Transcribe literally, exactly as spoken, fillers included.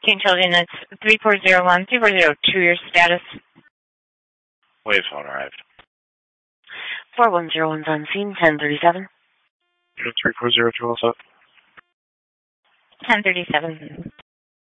Teen Children, it's three four zero one, three four zero two, your status. Wave phone arrived. four one zero one's on scene, ten thirty-seven. three four zero two also. ten thirty-seven.